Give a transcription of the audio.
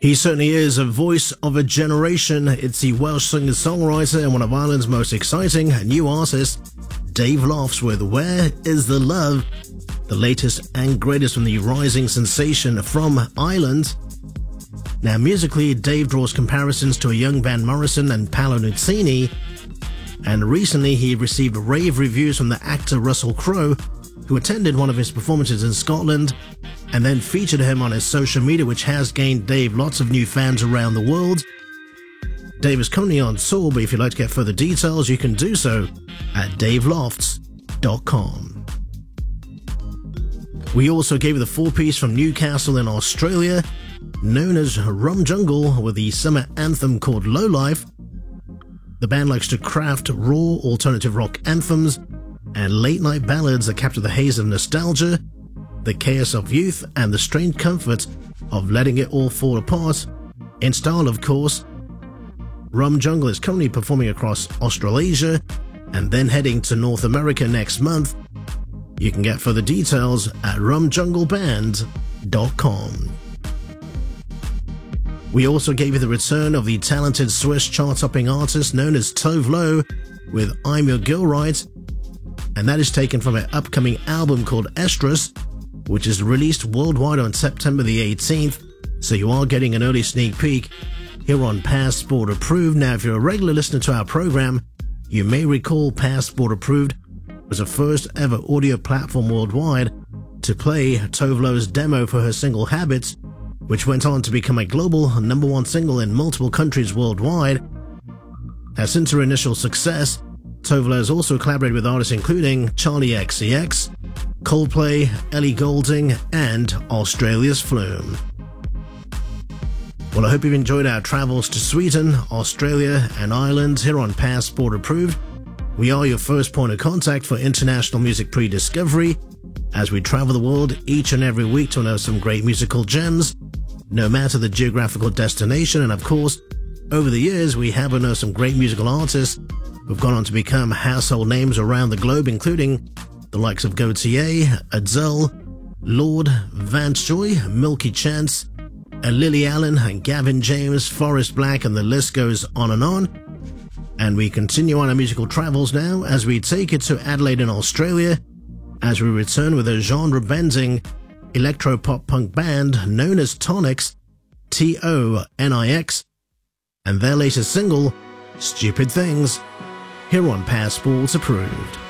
He certainly is a voice of a generation. It's the Welsh singer-songwriter and one of Ireland's most exciting new artists, Dave Lofts, with Where Is the Love, the latest and greatest from the rising sensation from Ireland. Now musically, Dave draws comparisons to a young Van Morrison and Paolo Nutini, and recently he received rave reviews from the actor Russell Crowe, who attended one of his performances in Scotland and then featured him on his social media, which has gained Dave lots of new fans around the world. Dave is currently on tour, but if you'd like to get further details, you can do so at davelofts.com. We also gave you the four-piece from Newcastle in Australia, known as Rum Jungle, with the summer anthem called Low Life. The band likes to craft raw alternative rock anthems and late-night ballads that capture the haze of nostalgia, the chaos of youth, and the strange comfort of letting it all fall apart, in style of course. Rum Jungle is currently performing across Australasia and then heading to North America next month. You can get further details at rumjungleband.com. We also gave you the return of the talented Swiss chart-topping artist known as Tove Lo with I'm Your Girl Right, and that is taken from an upcoming album called Estrus, which is released worldwide on September the 18th, so you are getting an early sneak peek here on Passport Approved. Now, if you're a regular listener to our program, you may recall Passport Approved was the first ever audio platform worldwide to play Tove Lo's demo for her single Habits, which went on to become a global #1 single in multiple countries worldwide. Now, since her initial success, Tove Lo has also collaborated with artists including Charlie XCX, Coldplay, Ellie Goulding, and Australia's Flume. Well, I hope you've enjoyed our travels to Sweden, Australia, and Ireland here on Passport Approved. We are your first point of contact for international music pre-discovery, as we travel the world each and every week to unearth some great musical gems, no matter the geographical destination. And of course, over the years, we have unearthed some great musical artists who've gone on to become household names around the globe, including the likes of Gautier, Adele, Lord, Vance Joy, Milky Chance, Lily Allen, and Gavin James, Forrest Black, and the list goes on and on. And we continue on our musical travels now as we take it to Adelaide in Australia, as we return with a genre-bending electro-pop-punk band known as Tonix, Tonix, and their latest single, Stupid Things, here on Passport Approved.